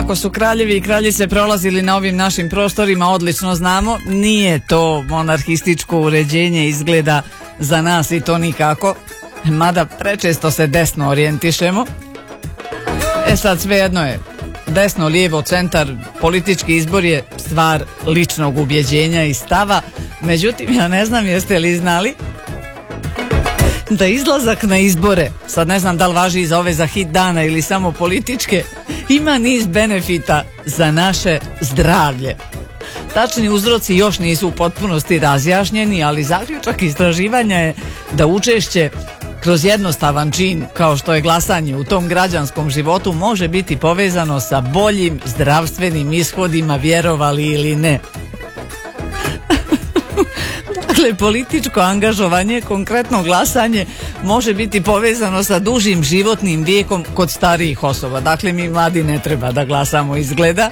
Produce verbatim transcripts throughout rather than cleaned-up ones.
kako su kraljevi i kraljice prolazili na ovim našim prostorima, odlično znamo, nije to monarhističko uređenje izgleda za nas i to nikako, mada prečesto se desno orijentišemo. E sad svejedno je, desno, lijevo, centar, politički izbor je stvar ličnog ubjeđenja i stava. Međutim, ja ne znam jeste li znali da izlazak na izbore, sad ne znam da li važi za ove za hit dana ili samo političke, ima niz benefita za naše zdravlje. Tačni uzroci još nisu u potpunosti razjašnjeni, ali zaključak istraživanja je da učešće kroz jednostavan čin kao što je glasanje u tom građanskom životu može biti povezano sa boljim zdravstvenim ishodima, vjerovali ili ne. Dakle, političko angažovanje, konkretno glasanje, može biti povezano sa dužim životnim vijekom kod starijih osoba. Dakle, mi mladi ne treba da glasamo, izgleda.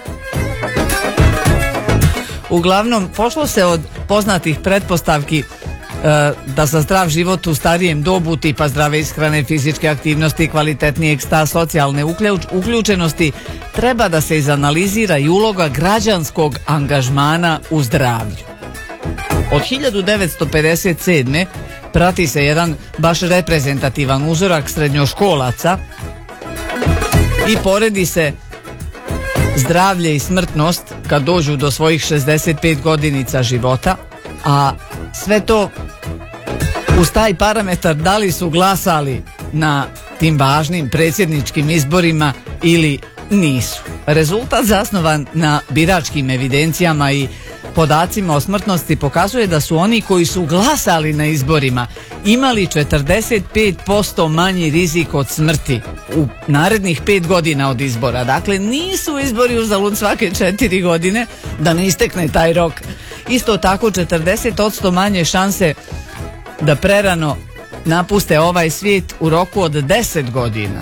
Uglavnom, pošlo se od poznatih pretpostavki da za zdrav život u starijem dobu, tipa zdrave ishrane, fizičke aktivnosti, kvalitetnijeg sta, socijalne uključenosti, treba da se izanalizira i uloga građanskog angažmana u zdravlju. Od hiljadu devetsto pedeset sedme prati se jedan baš reprezentativan uzorak srednjoškolaca i poredi se zdravlje i smrtnost kad dođu do svojih šezdeset pet godinica života, a sve to uz taj parametar da li su glasali na tim važnim predsjedničkim izborima ili nisu. Rezultat zasnovan na biračkim evidencijama i podacima o smrtnosti pokazuje da su oni koji su glasali na izborima imali četrdeset pet posto manji rizik od smrti u narednih pet godina od izbora. Dakle, nisu izbori uzalud svake četiri godine da ne istekne taj rok. Isto tako četrdeset posto manje šanse da prerano napuste ovaj svijet u roku od deset godina.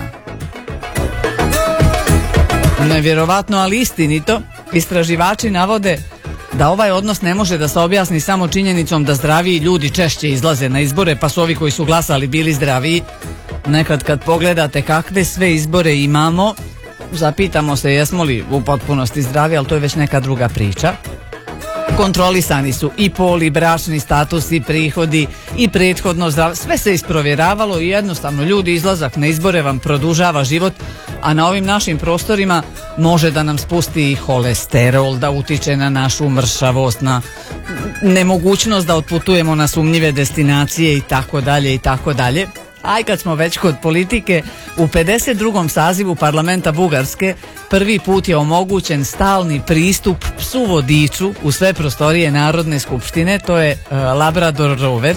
Nevjerovatno, ali istinito, istraživači navode da ovaj odnos ne može da se objasni samo činjenicom da zdraviji ljudi češće izlaze na izbore, pa su ovi koji su glasali bili zdraviji. Nekad kad pogledate kakve sve izbore imamo, zapitamo se jesmo li u potpunosti zdravi, ali to je već neka druga priča. Kontrolisani su i pol, i bračni status, i prihodi, i prethodno zdravlje, sve se isprovjeravalo i jednostavno ljudi, izlazak na izbore vam produžava život, a na ovim našim prostorima može da nam spusti i holesterol, da utiče na našu mršavost, na nemogućnost da otputujemo na sumnjive destinacije i tako dalje i tako dalje. Aj kad smo već kod politike, u pedeset drugom sazivu parlamenta Bugarske prvi put je omogućen stalni pristup psu vodiču u sve prostorije Narodne skupštine, to je uh, Labrador Rover.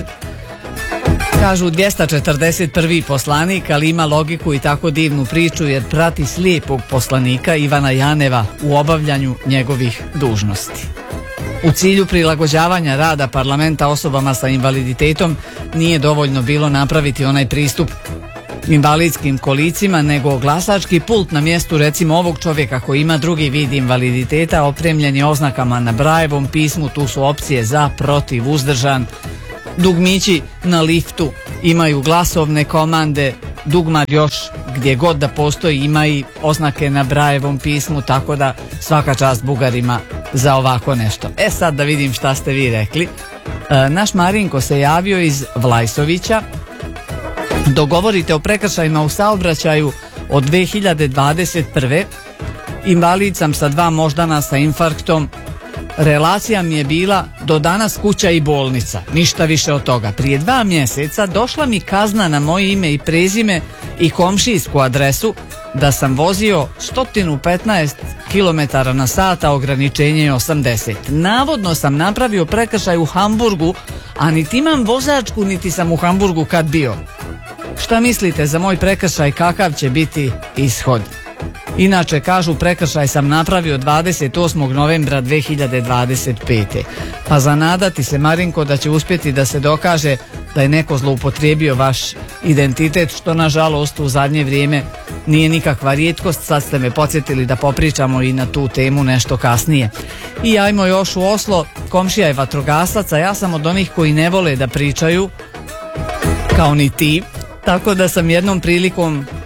Kažu dvjesto četrdeset prvi poslanik, ali ima logiku i tako divnu priču jer prati slijepog poslanika Ivana Janeva u obavljanju njegovih dužnosti. U cilju prilagođavanja rada parlamenta osobama sa invaliditetom nije dovoljno bilo napraviti onaj pristup invalidskim kolicima, nego glasački pult na mjestu recimo ovog čovjeka koji ima drugi vid invaliditeta opremljen je oznakama na Brailleovom pismu, tu su opcije za, protiv, uzdržan. Dugmići na liftu imaju glasovne komande, dugmar još gdje god da postoji ima i oznake na Brailleovom pismu, tako da svaka čast Bugarima za ovako nešto. E sad da vidim šta ste vi rekli. E, naš Marinko se javio iz Vlajsovića. Dogovorite o prekršajima u saobraćaju od dve hiljade dvadeset prve. Invalid sam sa dva moždana sa infarktom. Relacija mi je bila do danas kuća i bolnica, ništa više od toga. Prije dva mjeseca došla mi kazna na moje ime i prezime i komšijsku adresu da sam vozio sto petnaest kilometara na sat, a ograničenje je osamdeset. Navodno sam napravio prekršaj u Hamburgu, a niti imam vozačku, niti sam u Hamburgu kad bio. Šta mislite za moj prekršaj, kakav će biti ishod? Inače, kažu, prekršaj sam napravio dvadeset osmog novembra dve hiljade dvadeset pete. Pa zanadati se, Marinko, da će uspjeti da se dokaže da je neko zloupotrijebio vaš identitet, što nažalost u zadnje vrijeme nije nikakva rijetkost. Sad ste me podsjetili da popričamo i na tu temu nešto kasnije. I ajmo još u Oslo, komšija je vatrogasac, a ja sam od onih koji ne vole da pričaju, kao ni ti. Tako da sam jednom prilikom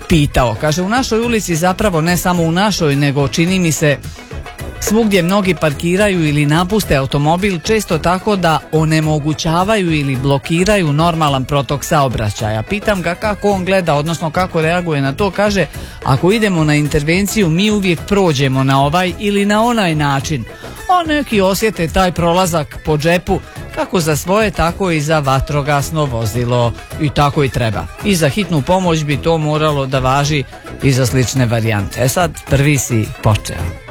pitao. Kaže, u našoj ulici, zapravo ne samo u našoj, nego čini mi se svugdje mnogi parkiraju ili napuste automobil često tako da onemogućavaju ili blokiraju normalan protok saobraćaja. Pitam ga kako on gleda, odnosno kako reaguje na to. Kaže, ako idemo na intervenciju mi uvijek prođemo na ovaj ili na onaj način, a neki osjete taj prolazak po džepu kako za svoje, tako i za vatrogasno vozilo. I tako i treba. I za hitnu pomoć bi to moralo da važi i za slične varijante. E sad, prvi si počeo.